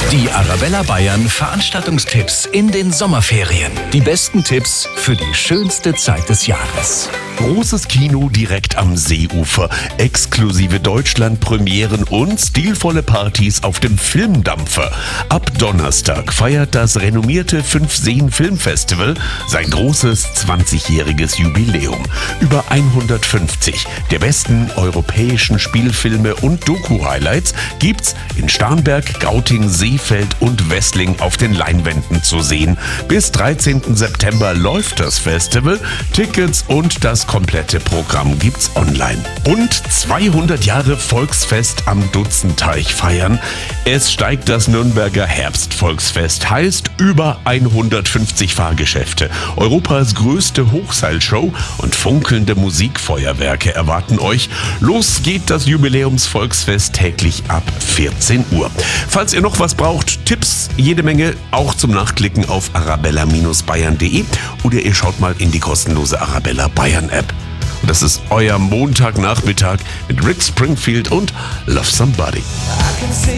Die Arabella Bayern Veranstaltungstipps in den Sommerferien. Die besten Tipps für die schönste Zeit des Jahres. Großes Kino direkt am Seeufer, exklusive Deutschland-Premieren und stilvolle Partys auf dem Filmdampfer. Ab Donnerstag feiert das renommierte 5-Seen-Filmfestival sein großes 20-jähriges Jubiläum. Über 150 der besten europäischen Spielfilme und Doku-Highlights gibt's in Starnberg, Gauting, Seefeld und Wessling auf den Leinwänden zu sehen. Bis 13. September läuft das Festival. Tickets und das komplette Programm gibt's online. Und 200 Jahre Volksfest am Dutzenteich feiern. Es steigt das Nürnberger Herbstvolksfest, heißt über 150 Fahrgeschäfte. Europas größte Hochseilshow und funkelnde Musikfeuerwerke erwarten euch. Los geht das Jubiläumsvolksfest täglich ab 14 Uhr. Falls ihr noch was braucht, Tipps, jede Menge, auch zum Nachklicken auf arabella-bayern.de oder ihr schaut mal in die kostenlose Arabella Bayern App. Und das ist euer Montagnachmittag mit Rick Springfield und Love Somebody.